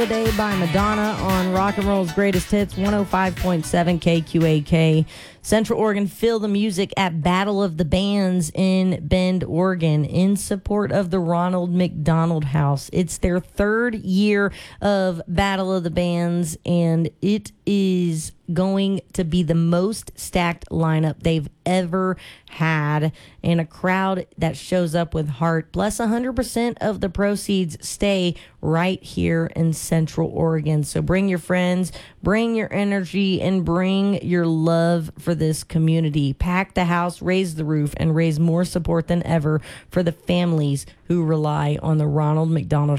Day by Madonna on Rock and Roll's Greatest Hits, 105.7 KQAK. Central Oregon, feel the music at Battle of the Bands in Bend, Oregon, in support of the Ronald McDonald House. It's their third year of Battle of the Bands, and it is going to be the most stacked lineup they've ever had, and a crowd that shows up with heart. Plus, 100% of the proceeds stay right here in Central Oregon. So bring your friends, bring your energy, and bring your love for this community. Pack the house, raise the roof, and raise more support than ever for the families who rely on the Ronald McDonald